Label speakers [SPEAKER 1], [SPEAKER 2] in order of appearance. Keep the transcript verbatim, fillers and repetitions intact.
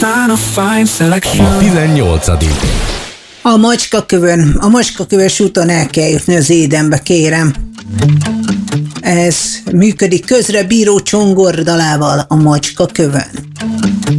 [SPEAKER 1] A tizennyolcadik
[SPEAKER 2] A macskakövön, a macskakövös úton el kell jutni az Édenbe, kérem. Ez működik közre bíró csongordalával a macskakövön.